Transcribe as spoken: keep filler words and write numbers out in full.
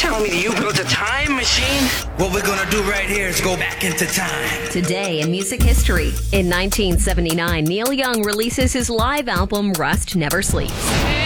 telling me that you built a time machine? What we're gonna do right here is go back into time. Today in music history. In nineteen seventy-nine, Neil Young releases his live album Rust Never Sleeps.